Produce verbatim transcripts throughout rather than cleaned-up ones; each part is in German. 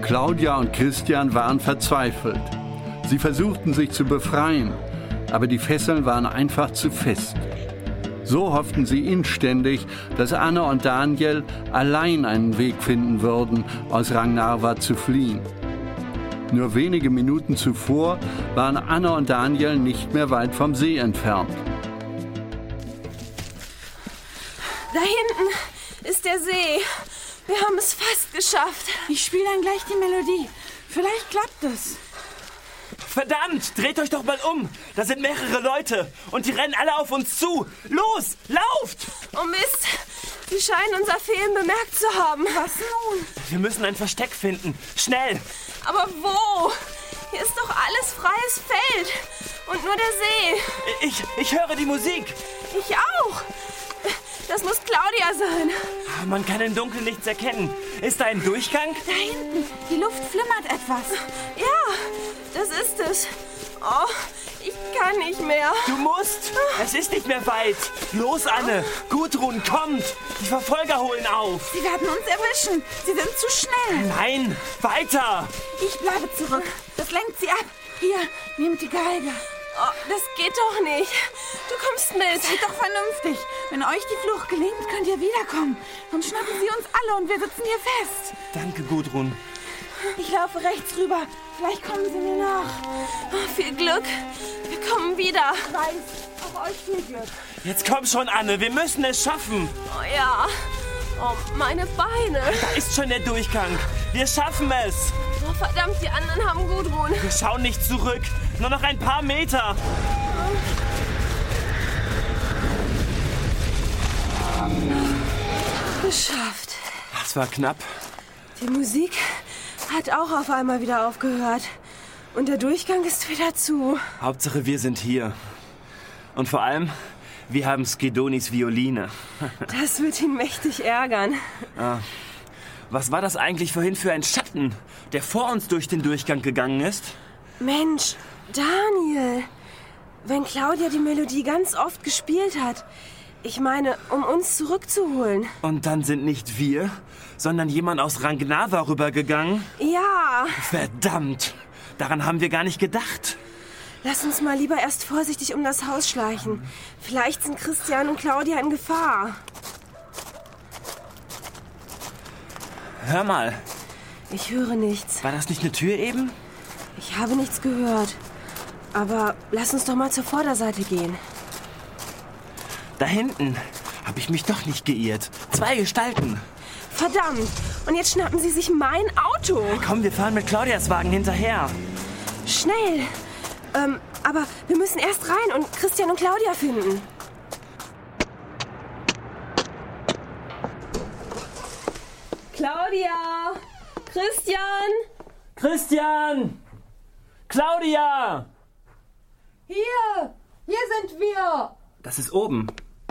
Claudia und Christian waren verzweifelt. Sie versuchten sich zu befreien, aber die Fesseln waren einfach zu fest. So hofften sie inständig, dass Anne und Daniel allein einen Weg finden würden, aus Ragnarva zu fliehen. Nur wenige Minuten zuvor waren Anne und Daniel nicht mehr weit vom See entfernt. Da hinten ist der See. Wir haben es fast geschafft. Ich spiele dann gleich die Melodie. Vielleicht klappt es. Verdammt, dreht euch doch mal um. Da sind mehrere Leute und die rennen alle auf uns zu. Los, lauft! Oh Mist, sie scheinen unser Fehlen bemerkt zu haben. Was nun? Wir müssen ein Versteck finden. Schnell! Aber wo? Hier ist doch alles freies Feld und nur der See. Ich, ich höre die Musik. Ich auch. Das muss Claudia sein. Man kann im Dunkeln nichts erkennen. Ist da ein Durchgang? Da hinten. Die Luft flimmert etwas. Ja, das ist es. Oh, ich kann nicht mehr. Du musst. Es ist nicht mehr weit. Los, Anne. Gudrun, kommt. Die Verfolger holen auf. Sie werden uns erwischen. Sie sind zu schnell. Nein, weiter. Ich bleibe zurück. Das lenkt sie ab. Hier, nehmt die Geige. Oh, das geht doch nicht. Du kommst mit. Seid doch vernünftig. Wenn euch die Flucht gelingt, könnt ihr wiederkommen. Sonst schnappen sie uns alle und wir sitzen hier fest. Danke, Gudrun. Ich laufe rechts rüber. Vielleicht kommen sie mir nach. Oh, viel Glück. Wir kommen wieder. Ich weiß, auch euch viel Glück. Jetzt komm schon, Anne. Wir müssen es schaffen. Oh ja. Oh, meine Beine. Da ist schon der Durchgang. Wir schaffen es. Oh, verdammt, die anderen haben Gudrun. Wir schauen nicht zurück. Nur noch ein paar Meter. Geschafft. Das war knapp. Die Musik hat auch auf einmal wieder aufgehört. Und der Durchgang ist wieder zu. Hauptsache, wir sind hier. Und vor allem, wir haben Skedonis Violine. Das wird ihn mächtig ärgern. Ah. Was war das eigentlich vorhin für ein Schatten, der vor uns durch den Durchgang gegangen ist? Mensch, Daniel. Wenn Claudia die Melodie ganz oft gespielt hat. Ich meine, um uns zurückzuholen. Und dann sind nicht wir, sondern jemand aus Ragnarva rübergegangen? Ja. Verdammt, daran haben wir gar nicht gedacht. Lass uns mal lieber erst vorsichtig um das Haus schleichen. Vielleicht sind Christian und Claudia in Gefahr. Hör mal. Ich höre nichts. War das nicht eine Tür eben? Ich habe nichts gehört. Aber lass uns doch mal zur Vorderseite gehen. Da hinten habe ich mich doch nicht geirrt. Zwei Gestalten. Verdammt. Und jetzt schnappen sie sich mein Auto. Komm, wir fahren mit Claudias Wagen hinterher. Schnell. Ähm, aber wir müssen erst rein und Christian und Claudia finden. Claudia! Christian! Christian! Claudia! Hier! Hier sind wir! Das ist oben.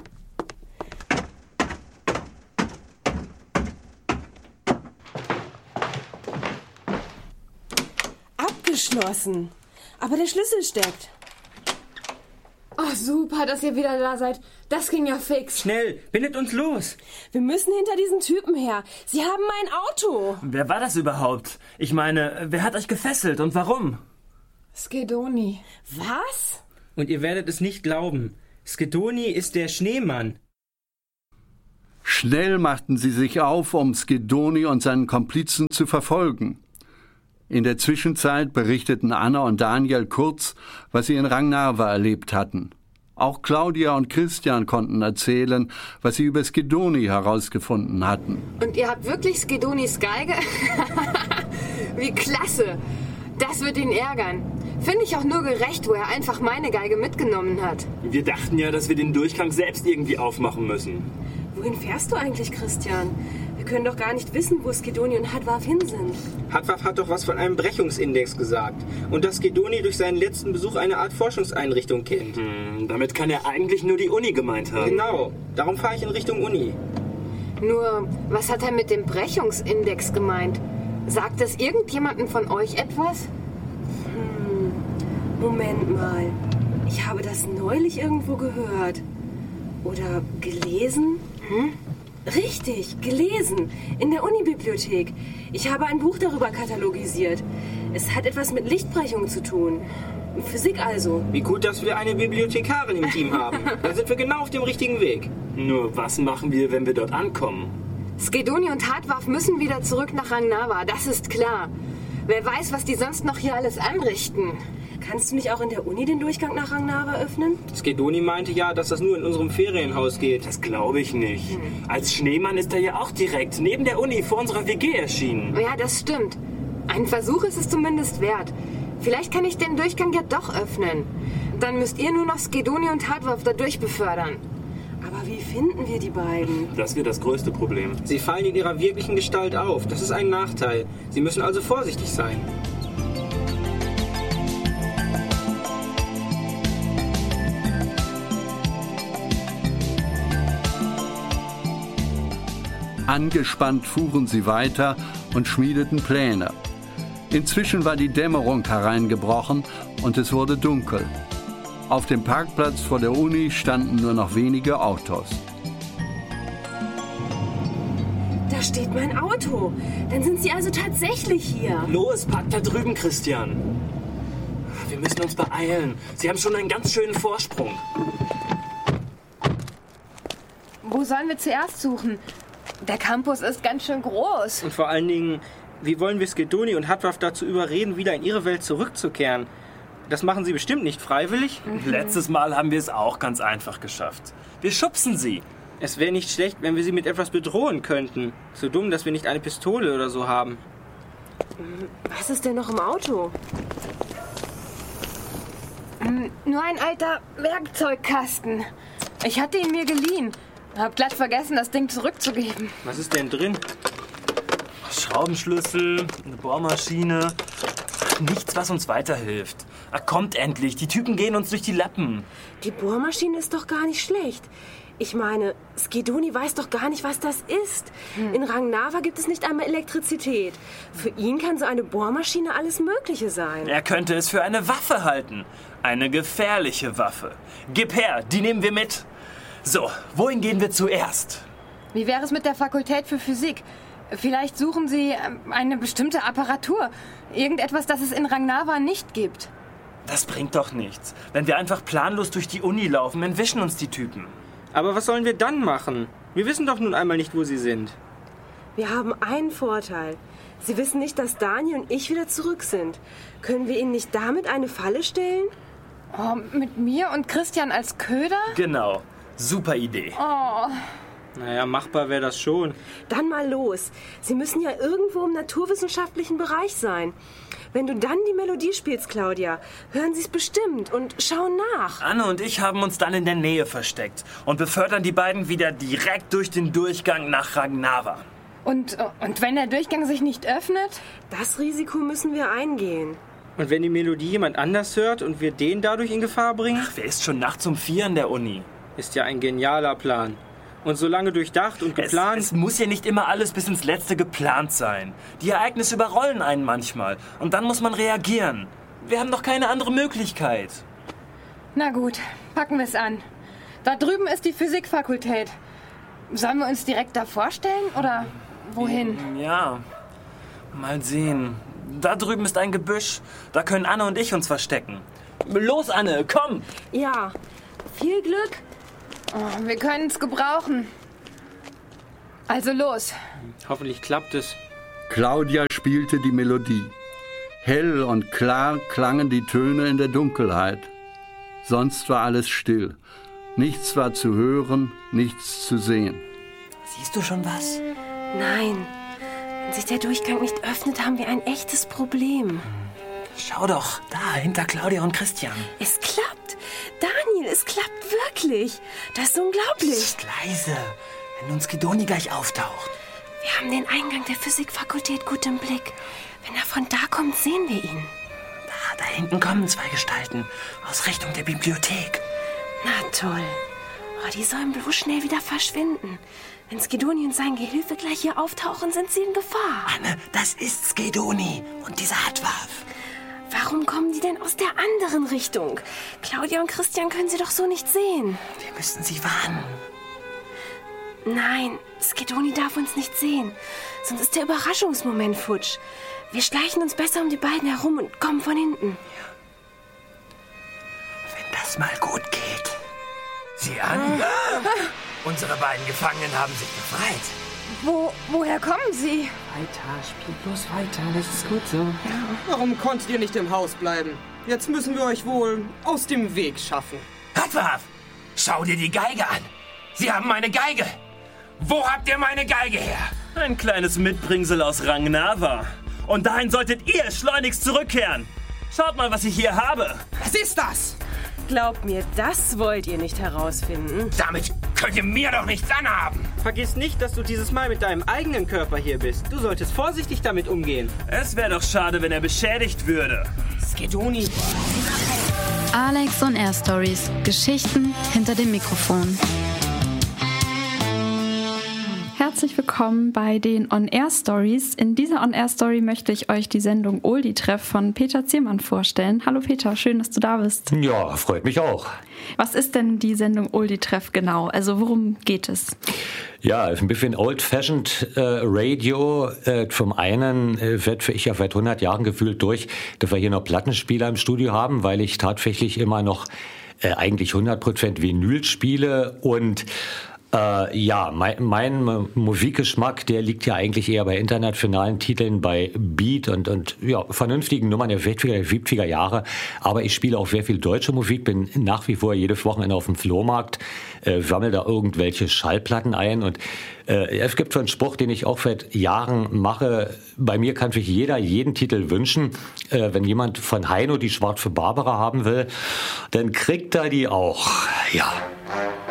Abgeschlossen. Aber der Schlüssel steckt. Oh, super, dass ihr wieder da seid. Das ging ja fix. Schnell, bindet uns los. Wir müssen hinter diesen Typen her. Sie haben mein Auto. Wer war das überhaupt? Ich meine, wer hat euch gefesselt und warum? Skedoni. Was? Und ihr werdet es nicht glauben. Skedoni ist der Schneemann. Schnell machten sie sich auf, um Skedoni und seinen Komplizen zu verfolgen. In der Zwischenzeit berichteten Anna und Daniel kurz, was sie in Ragnarva erlebt hatten. Auch Claudia und Christian konnten erzählen, was sie über Skedoni herausgefunden hatten. Und ihr habt wirklich Skedonis Geige? Wie klasse! Das wird ihn ärgern. Finde ich auch nur gerecht, wo er einfach meine Geige mitgenommen hat. Wir dachten ja, dass wir den Durchgang selbst irgendwie aufmachen müssen. Wohin fährst du eigentlich, Christian? Wir können doch gar nicht wissen, wo Skedoni und Hadwaf hin sind. Hadwaf hat doch was von einem Brechungsindex gesagt. Und dass Skedoni durch seinen letzten Besuch eine Art Forschungseinrichtung kennt. Hm, damit kann er eigentlich nur die Uni gemeint haben. Genau, darum fahre ich in Richtung Uni. Nur, was hat er mit dem Brechungsindex gemeint? Sagt es irgendjemandem von euch etwas? Hm, Moment mal. Ich habe das neulich irgendwo gehört. Oder gelesen? Hm? Richtig, gelesen. In der Unibibliothek. Ich habe ein Buch darüber katalogisiert. Es hat etwas mit Lichtbrechung zu tun. Physik also. Wie gut, dass wir eine Bibliothekarin im Team haben. Dann sind wir genau auf dem richtigen Weg. Nur, was machen wir, wenn wir dort ankommen? Skedoni und Hatwaf müssen wieder zurück nach Rang-Nawa, das ist klar. Wer weiß, was die sonst noch hier alles anrichten. Kannst du nicht auch in der Uni den Durchgang nach Rang-Nawa öffnen? Skedoni meinte ja, dass das nur in unserem Ferienhaus geht. Das glaube ich nicht. Hm. Als Schneemann ist er ja auch direkt neben der Uni vor unserer W G erschienen. Ja, das stimmt. Ein Versuch ist es zumindest wert. Vielleicht kann ich den Durchgang ja doch öffnen. Dann müsst ihr nur noch Skedoni und Hatwaf dadurch befördern. Aber wie finden wir die beiden? Das wird das größte Problem. Sie fallen in ihrer wirklichen Gestalt auf. Das ist ein Nachteil. Sie müssen also vorsichtig sein. Angespannt fuhren sie weiter und schmiedeten Pläne. Inzwischen war die Dämmerung hereingebrochen und es wurde dunkel. Auf dem Parkplatz vor der Uni standen nur noch wenige Autos. Da steht mein Auto. Dann sind sie also tatsächlich hier. Los, pack da drüben, Christian. Wir müssen uns beeilen. Sie haben schon einen ganz schönen Vorsprung. Wo sollen wir zuerst suchen? Der Campus ist ganz schön groß. Und vor allen Dingen, wie wollen wir Skedoni und Hatwaf dazu überreden, wieder in ihre Welt zurückzukehren? Das machen sie bestimmt nicht freiwillig. Mhm. Letztes Mal haben wir es auch ganz einfach geschafft. Wir schubsen sie. Es wäre nicht schlecht, wenn wir sie mit etwas bedrohen könnten. So dumm, dass wir nicht eine Pistole oder so haben. Was ist denn noch im Auto? Nur ein alter Werkzeugkasten. Ich hatte ihn mir geliehen. Hab glatt vergessen, das Ding zurückzugeben. Was ist denn drin? Schraubenschlüssel, eine Bohrmaschine. Nichts, was uns weiterhilft. Ah, kommt endlich, die Typen gehen uns durch die Lappen. Die Bohrmaschine ist doch gar nicht schlecht. Ich meine, Skedoni weiß doch gar nicht, was das ist. Hm. In Rang-Nawa gibt es nicht einmal Elektrizität. Für ihn kann so eine Bohrmaschine alles Mögliche sein. Er könnte es für eine Waffe halten. Eine gefährliche Waffe. Gib her, die nehmen wir mit. So, wohin gehen wir zuerst? Wie wäre es mit der Fakultät für Physik? Vielleicht suchen Sie eine bestimmte Apparatur. Irgendetwas, das es in Rang-Nawa nicht gibt. Das bringt doch nichts. Wenn wir einfach planlos durch die Uni laufen, entwischen uns die Typen. Aber was sollen wir dann machen? Wir wissen doch nun einmal nicht, wo sie sind. Wir haben einen Vorteil. Sie wissen nicht, dass Daniel und ich wieder zurück sind. Können wir ihnen nicht damit eine Falle stellen? Oh, mit mir und Christian als Köder? Genau. Super Idee. Oh. Naja, machbar wäre das schon. Dann mal los. Sie müssen ja irgendwo im naturwissenschaftlichen Bereich sein. Wenn du dann die Melodie spielst, Claudia, hören sie es bestimmt und schauen nach. Anne und ich haben uns dann in der Nähe versteckt und befördern die beiden wieder direkt durch den Durchgang nach Rang-Nawa. Und, und wenn der Durchgang sich nicht öffnet? Das Risiko müssen wir eingehen. Und wenn die Melodie jemand anders hört und wir den dadurch in Gefahr bringen? Ach, wer ist schon nachts um vier an der Uni? Ist ja ein genialer Plan. Und so lange durchdacht und geplant... Es, es muss ja nicht immer alles bis ins Letzte geplant sein. Die Ereignisse überrollen einen manchmal. Und dann muss man reagieren. Wir haben doch keine andere Möglichkeit. Na gut, packen wir es an. Da drüben ist die Physikfakultät. Sollen wir uns direkt da vorstellen oder wohin? Ja, mal sehen. Da drüben ist ein Gebüsch. Da können Anne und ich uns verstecken. Los, Anne, komm! Ja, viel Glück. Oh, wir können es gebrauchen. Also los. Hoffentlich klappt es. Claudia spielte die Melodie. Hell und klar klangen die Töne in der Dunkelheit. Sonst war alles still. Nichts war zu hören, nichts zu sehen. Siehst du schon was? Nein. Wenn sich der Durchgang nicht öffnet, haben wir ein echtes Problem. Schau doch, da, hinter Claudia und Christian. Es klappt. Daniel, es klappt wirklich. Das ist unglaublich. Psst, leise, wenn uns Skedoni gleich auftaucht. Wir haben den Eingang der Physikfakultät gut im Blick. Wenn er von da kommt, sehen wir ihn. Da, da hinten kommen zwei Gestalten aus Richtung der Bibliothek. Na toll. Oh, die sollen bloß schnell wieder verschwinden. Wenn Skedoni und sein Gehilfe gleich hier auftauchen, sind sie in Gefahr. Anne, das ist Skedoni und dieser Hatwaf. Warum kommen die denn aus der anderen Richtung? Claudia und Christian können sie doch so nicht sehen. Wir müssen sie warnen. Nein, Skedoni darf uns nicht sehen. Sonst ist der Überraschungsmoment futsch. Wir schleichen uns besser um die beiden herum und kommen von hinten. Wenn das mal gut geht. Sieh an. Unsere beiden Gefangenen haben sich befreit. Wo, woher kommen Sie? Weiter, spielt bloß weiter, das ist gut so. Ja. Warum konntet ihr nicht im Haus bleiben? Jetzt müssen wir euch wohl aus dem Weg schaffen. Hatwaf, schau dir die Geige an. Sie haben meine Geige. Wo habt ihr meine Geige her? Ein kleines Mitbringsel aus Rangnava. Und dahin solltet ihr schleunigst zurückkehren. Schaut mal, was ich hier habe. Was ist das? Glaubt mir, das wollt ihr nicht herausfinden. Damit könnt ihr mir doch nichts anhaben. Vergiss nicht, dass du dieses Mal mit deinem eigenen Körper hier bist. Du solltest vorsichtig damit umgehen. Es wäre doch schade, wenn er beschädigt würde. Skedoni. Alex on Air Stories. Geschichten hinter dem Mikrofon. Herzlich willkommen bei den On-Air-Stories. In dieser On-Air-Story möchte ich euch die Sendung Oldie-Treff von Peter Ziermann vorstellen. Hallo Peter, schön, dass du da bist. Ja, freut mich auch. Was ist denn die Sendung Oldie-Treff genau? Also worum geht es? Ja, ein bisschen old-fashioned äh, Radio. Äh, zum einen äh, wird ich ja seit hundert Jahren gefühlt durch, dass wir hier noch Plattenspieler im Studio haben, weil ich tatsächlich immer noch äh, eigentlich hundert Prozent Vinyl spiele und Äh, ja, mein, mein Musikgeschmack, der liegt ja eigentlich eher bei internationalen Titeln, bei Beat und, und ja, vernünftigen Nummern der sechziger, siebziger Jahre. Aber ich spiele auch sehr viel deutsche Musik, bin nach wie vor jedes Wochenende auf dem Flohmarkt, äh, sammle da irgendwelche Schallplatten ein. Und äh, es gibt so einen Spruch, den ich auch seit Jahren mache. Bei mir kann sich jeder jeden Titel wünschen. Äh, wenn jemand von Heino die Schwarze Barbara haben will, dann kriegt er die auch. Ja.